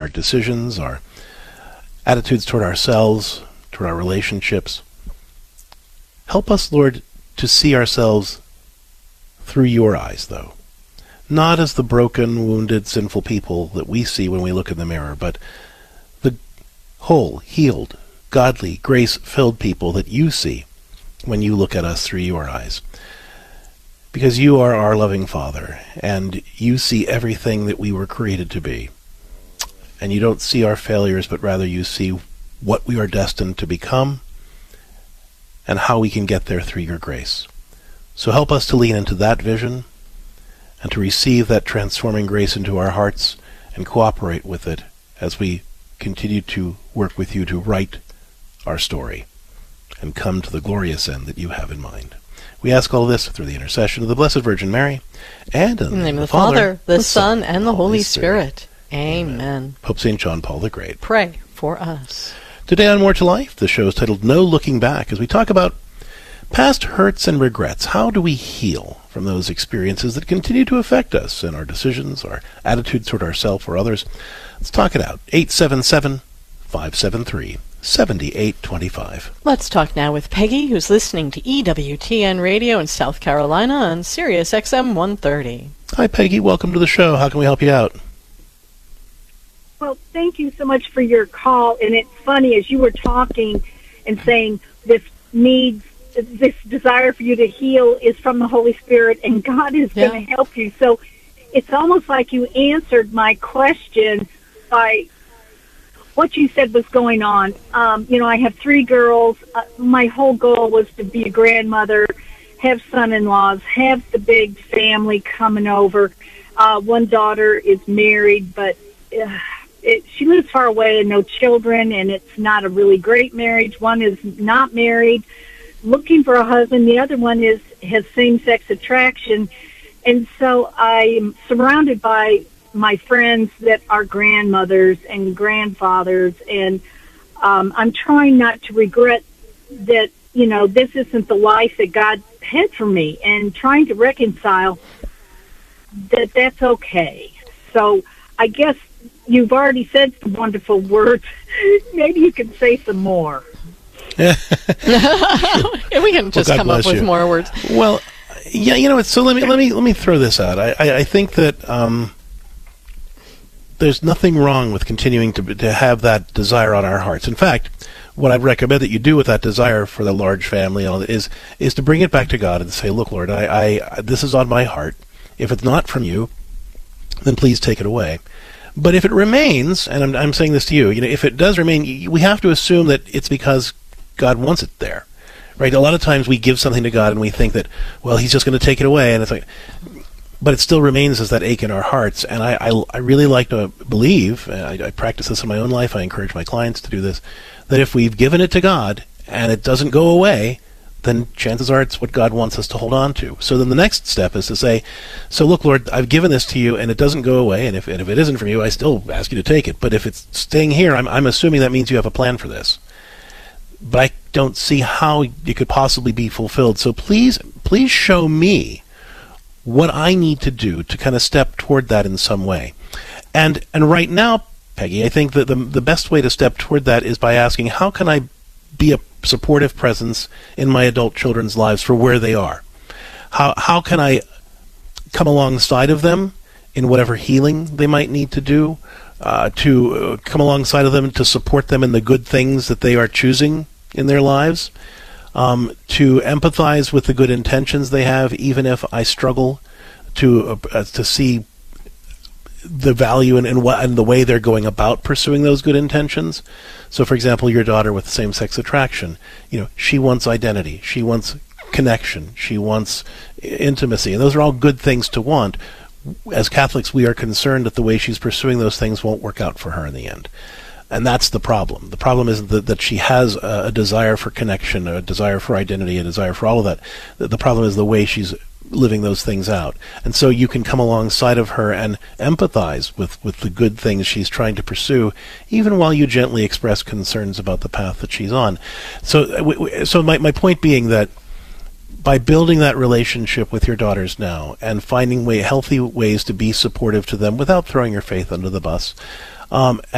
our decisions, our attitudes toward ourselves, toward our relationships. Help us, Lord, to see ourselves through your eyes, though. Not as the broken, wounded, sinful people that we see when we look in the mirror, but the whole, healed, godly, grace-filled people that you see when you look at us through your eyes. Because you are our loving Father, and you see everything that we were created to be. And you don't see our failures, but rather you see what we are destined to become and how we can get there through your grace. So help us to lean into that vision and to receive that transforming grace into our hearts and cooperate with it as we continue to work with you to write our story and come to the glorious end that you have in mind. We ask all this through the intercession of the Blessed Virgin Mary, and in the name of the Father, the Son, and the Holy Spirit. Amen. Pope St. John Paul the Great, pray for us. Today on More to Life, the show is titled No Looking Back, as we talk about past hurts and regrets. How do we heal from those experiences that continue to affect us in our decisions, our attitudes toward ourselves or others? Let's talk it out. 877-573-7825. Let's talk now with Peggy, who's listening to EWTN Radio in South Carolina on Sirius XM 130. Hi, Peggy. Welcome to the show. How can we help you out? Well, thank you so much for your call. And it's funny, as you were talking and saying this desire for you to heal is from the Holy Spirit, and God is going to help you. So it's almost like you answered my question by what you said was going on. I have 3 girls. My whole goal was to be a grandmother, have son-in-laws, have the big family coming over. One daughter is married, but she lives far away and no children, and it's not a really great marriage. One is not married, looking for a husband. The other one has same-sex attraction. And so I'm surrounded by my friends that are grandmothers and grandfathers, and I'm trying not to regret that, this isn't the life that God had for me, and trying to reconcile that that's okay. So I guess you've already said some wonderful words. Maybe you can say some more. We can just come up with more words. Well, yeah, so let me throw this out. I think that there's nothing wrong with continuing to have that desire on our hearts. In fact, what I'd recommend that you do with that desire for the large family is to bring it back to God and say, look, Lord, I this is on my heart. If it's not from you, then please take it away. But if it remains, and I'm saying this to you, if it does remain, we have to assume that it's because God wants it there, right? A lot of times we give something to God and we think that, well, He's just going to take it away, and it's like, but it still remains as that ache in our hearts. And I really like to believe, and I practice this in my own life, I encourage my clients to do this, that if we've given it to God and it doesn't go away, then chances are it's what God wants us to hold on to. So then the next step is to say, so look, Lord, I've given this to you and it doesn't go away, and if it isn't from you, I still ask you to take it. But if it's staying here, I'm assuming that means you have a plan for this. But I don't see how it could possibly be fulfilled. So please show me what I need to do to kind of step toward that in some way. And right now, Peggy, I think that the best way to step toward that is by asking, how can I be a supportive presence in my adult children's lives for where they are? How can I come alongside of them in whatever healing they might need to do, to come alongside of them to support them in the good things that they are choosing in their lives, to empathize with the good intentions they have, even if I struggle to see the value and the way they're going about pursuing those good intentions. So, for example, your daughter with same-sex attraction, she wants identity, she wants connection, she wants intimacy, and those are all good things to want. As Catholics, we are concerned that the way she's pursuing those things won't work out for her in the end. And that's the problem. The problem isn't that she has a desire for connection, a desire for identity, a desire for all of that. The problem is the way she's living those things out. And so you can come alongside of her and empathize with the good things she's trying to pursue, even while you gently express concerns about the path that she's on. So my point being that by building that relationship with your daughters now and finding healthy ways to be supportive to them without throwing your faith under the bus,